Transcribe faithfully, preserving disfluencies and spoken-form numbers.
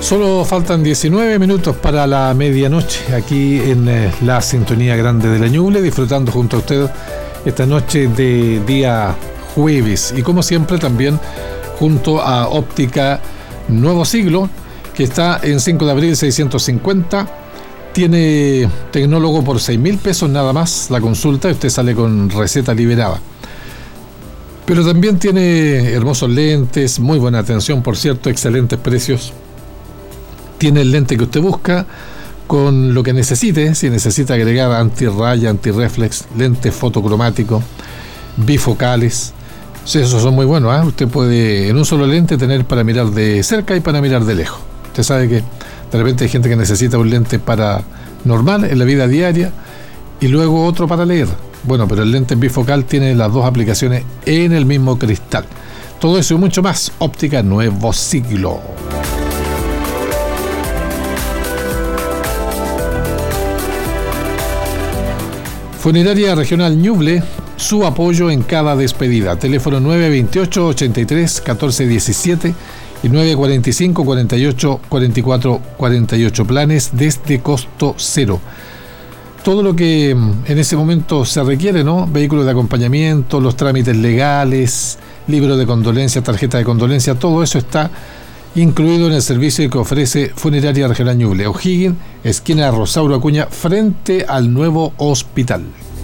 Solo faltan diecinueve minutos para la medianoche aquí en eh, la sintonía grande de la Ñuble, disfrutando junto a usted esta noche de día jueves y como siempre también junto a Óptica Nuevo Siglo, que está en cinco de abril seiscientos cincuenta. Tiene tecnólogo por seis mil pesos nada más la consulta, usted sale con receta liberada. Pero también tiene hermosos lentes, muy buena atención, por cierto, excelentes precios. Tiene el lente que usted busca con lo que necesite, si necesita agregar antirraya, antirreflex, lentes fotocromáticos, bifocales. Sí, esos son muy buenos, ¿eh? Usted puede en un solo lente tener para mirar de cerca y para mirar de lejos. Usted sabe que de repente hay gente que necesita un lente para normal en la vida diaria y luego otro para leer. Bueno, pero el lente bifocal tiene las dos aplicaciones en el mismo cristal. Todo eso y mucho más. Óptica Nuevo Siglo. Funeraria Regional Ñuble, su apoyo en cada despedida. Teléfono nueve veintiocho, ochenta y tres, catorce diecisiete y nueve cuarenta y cinco, cuarenta y ocho, cuarenta y cuatro, cuarenta y ocho. Planes desde costo cero. Todo lo que en ese momento se requiere, ¿no? Vehículos de acompañamiento, los trámites legales, libro de condolencia, tarjeta de condolencia, todo eso está incluido en el servicio que ofrece Funeraria Regional Ñuble. O'Higgins, esquina Rosauro Acuña, frente al nuevo hospital.